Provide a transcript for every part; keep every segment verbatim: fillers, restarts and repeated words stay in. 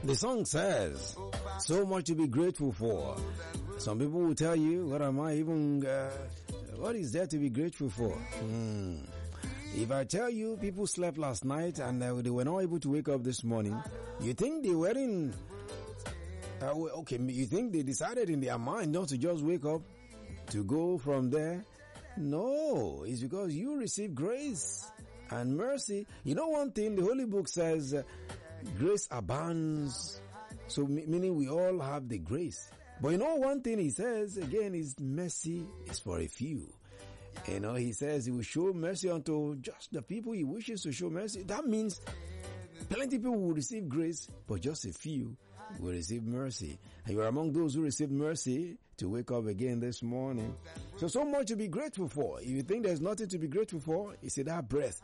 The song says, so much to be grateful for. Some people will tell you, what am I even, uh, what is there to be grateful for? Hmm. If I tell you people slept last night and uh, they were not able to wake up this morning, you think they were in, uh, okay, you think they decided in their mind not to just wake up to go from there? No, it's because you received grace and mercy. You know one thing, the Holy Book says, uh, grace abounds. So meaning we all have the grace. But you know one thing he says, again, is mercy is for a few. You know, he says he will show mercy unto just the people he wishes to show mercy. That means plenty of people will receive grace, but just a few will receive mercy. And you are among those who received mercy to wake up again this morning. So, so much to be grateful for. If you think there's nothing to be grateful for, you see that breath.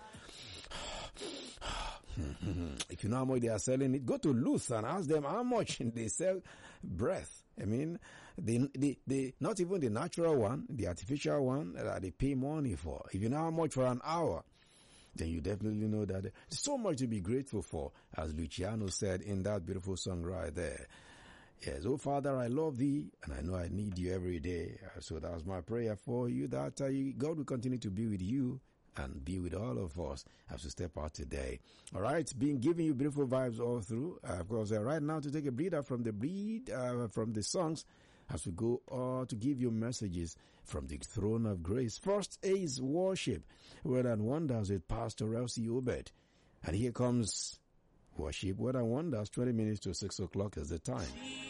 If you know how much they are selling it, go to Luth and ask them how much they sell breath. I mean, the, the, the, not even the natural one, the artificial one that they pay money for. If you know how much for an hour, then you definitely know that there's so much to be grateful for, as Luciano said in that beautiful song right there. Yes, oh Father, I love thee, and I know I need you every day. So that was my prayer for you, that uh, God will continue to be with you and be with all of us as we step out today. All right, being giving you beautiful vibes all through. Uh, of course, uh, right now to take a breather from the breed, uh, from the songs, as we go uh, to give you messages from the throne of grace. First is worship, Word and Wonders with Pastor Elsie Obed. And here comes worship, Word and Wonders. Twenty minutes to six o'clock is the time.